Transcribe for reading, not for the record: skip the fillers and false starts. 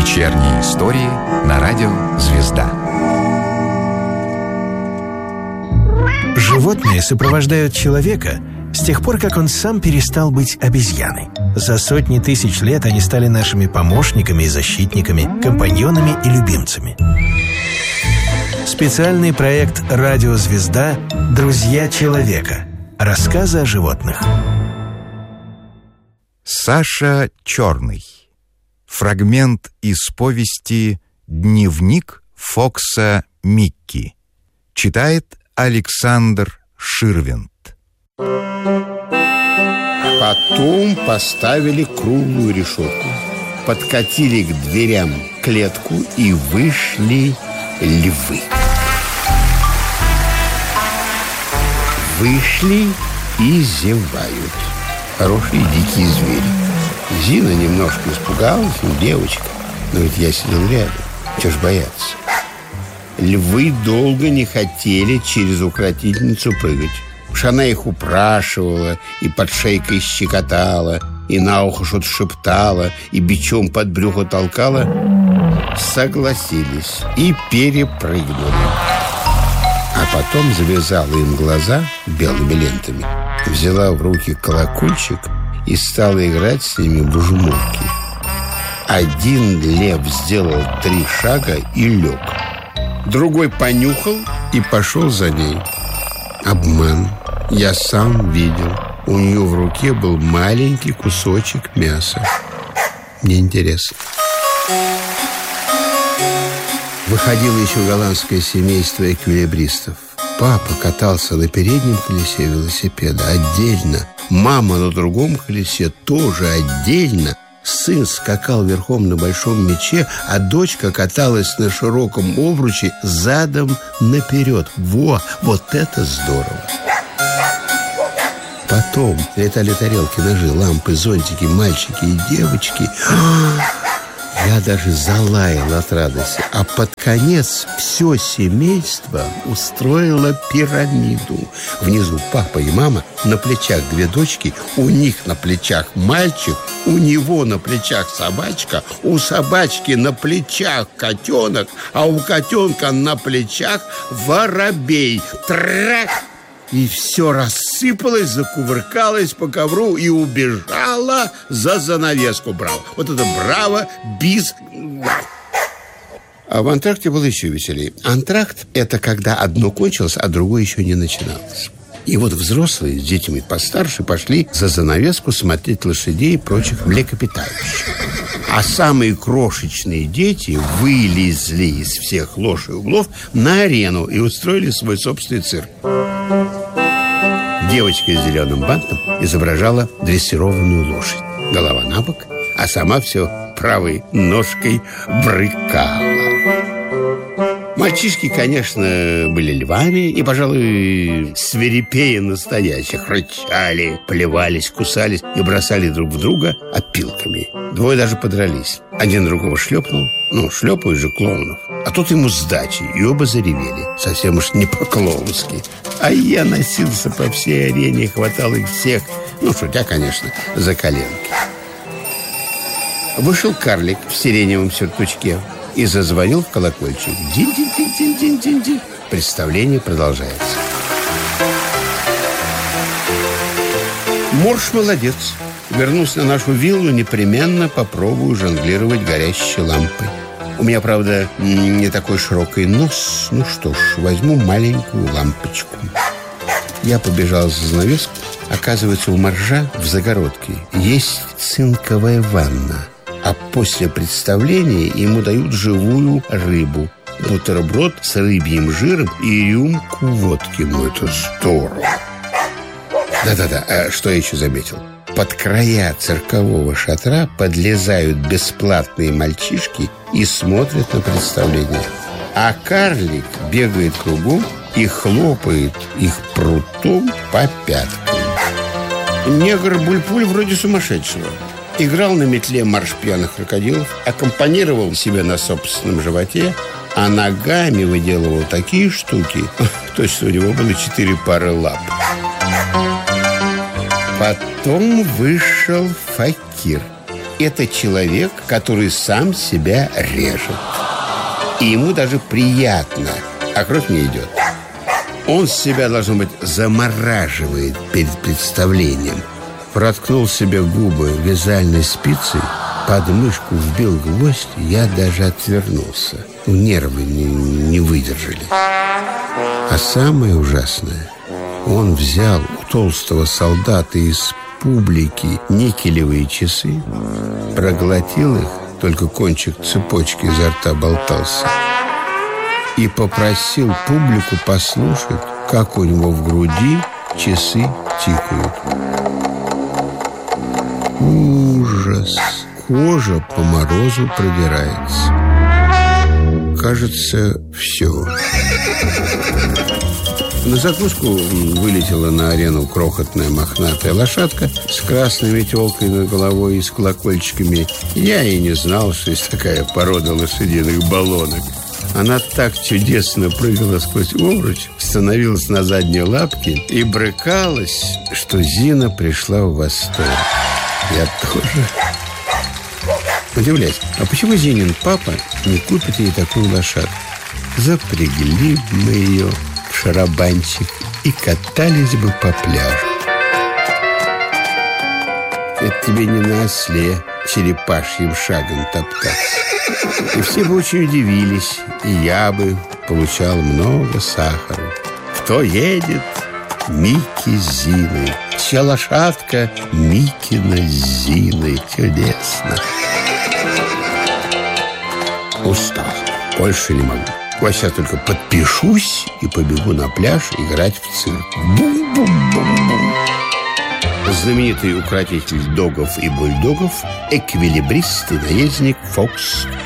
Вечерние истории на радио «Звезда». Животные сопровождают человека с тех пор, как он сам перестал быть обезьяной. За сотни тысяч лет они стали нашими помощниками и защитниками, компаньонами и любимцами. Специальный проект «Радио Звезда. Друзья человека». Рассказы о животных. Саша Черный. Фрагмент из повести «Дневник Фокса Микки». Читает Александр Ширвинд. Потом поставили круглую решетку, подкатили к дверям клетку, и вышли львы. Вышли и зевают. Хорошие дикие звери. Зина немножко испугалась, девочка. Но ведь я сидел рядом. Чего ж бояться? Львы долго не хотели через укротительницу прыгать. Уж она их упрашивала, и под шейкой щекотала, и на ухо что-то шептала, и бичом под брюхо толкала. Согласились и перепрыгнули. А потом завязала им глаза белыми лентами, взяла в руки колокольчик и стала играть с ними в жмурки. Один лев сделал 3 шага и лег. Другой понюхал и пошел за ней. Обман. Я сам видел. У нее в руке был маленький кусочек мяса. Мне интересно. Выходило еще голландское семейство эквилибристов. Папа катался на переднем колесе велосипеда отдельно. Мама на другом колесе тоже отдельно. Сын скакал верхом на большом мяче, а дочка каталась на широком обруче задом наперед. Вот это здорово! Потом летали тарелки, ножи, лампы, зонтики, мальчики и девочки. Я даже залаял от радости. А под конец все семейство устроило пирамиду. Внизу папа и мама, на плечах 2 дочки, у них на плечах мальчик, у него на плечах собачка, у собачки на плечах котенок, а у котенка на плечах воробей. Трах! И все рассыпалось, закувыркалось по ковру и убежало за занавеску. Браво! Вот это браво, бис. А в антракте было еще веселее. Антракт – это когда одно кончилось, а другое еще не начиналось. И вот взрослые с детьми постарше пошли за занавеску смотреть лошадей и прочих млекопитающих. А самые крошечные дети вылезли из всех лож и углов на арену и устроили свой собственный цирк. Девочка с зеленым бантом изображала дрессированную лошадь. Голова на бок, а сама все правой ножкой брыкала. Мальчишки, конечно, были львами и, пожалуй, свирепее настоящих. Рычали, плевались, кусались и бросали друг в друга опилками. 2 даже подрались. Один другого шлепнул. Шлепают же клоунов. А тут ему сдачи, и оба заревели. Совсем уж не по-клоунски. А я носился по всей арене, хватал их всех, шутя, конечно, за коленки. Вышел карлик в сиреневом сюртучке и зазвонил в колокольчик. Динь-динь-динь-динь-динь-динь. Представление продолжается. Морж молодец. Вернусь на нашу виллу, непременно попробую жонглировать горящей лампой. У меня, правда, не такой широкий нос. Что ж, возьму маленькую лампочку. Я побежал за занавеску. Оказывается, у моржа в загородке есть цинковая ванна. А после представления ему дают живую рыбу. Бутерброд с рыбьим жиром и рюмку водки. Это здорово. Да-да-да, что я еще заметил? Под края циркового шатра подлезают бесплатные мальчишки и смотрят на представление. А карлик бегает кругом и хлопает их прутом по пяткам. Негр Бульпуль вроде сумасшедшего. Играл на метле марш пьяных крокодилов, аккомпанировал себе на собственном животе, а ногами выделывал такие штуки. Точно, у него было 4 пары лап. Потом вышел факир Это человек, который сам себя режет. И ему даже приятно, а кровь не идет. Он себя, должно быть, замораживает перед представлением. Проткнул себе губы вязальной спицей, под мышку вбил гвоздь, я даже отвернулся. Нервы не выдержали. А самое ужасное, он взял у толстого солдата из публики никелевые часы, проглотил их, только кончик цепочки изо рта болтался, и попросил публику послушать, как у него в груди часы тикают. Ужас! Кожа по морозу продирается. Кажется, все. На закуску вылетела на арену крохотная мохнатая лошадка с красной метелкой над головой и с колокольчиками. Я и не знал, что есть такая порода лошадиных баллонок. Она так чудесно прыгала сквозь обруч, становилась на задние лапки и брыкалась, что Зина пришла в восторг. Я тоже удивляюсь, а почему Зинин папа не купит ей такую лошадку? Запрягли бы мы ее в шарабанчик и катались бы по пляжу. Это тебе не на осле черепашьим шагом топтаться. И все бы очень удивились, и я бы получал много сахара. Кто едет? Микки с Зиной. Чья лошадка? Миккина с Зиной. Чудесно. Устал. Больше не могу. Я сейчас только подпишусь и побегу на пляж играть в цирк. Бум-бум-бум-бум. Знаменитый укротитель догов и бульдогов, эквилибрист и наездник Фокс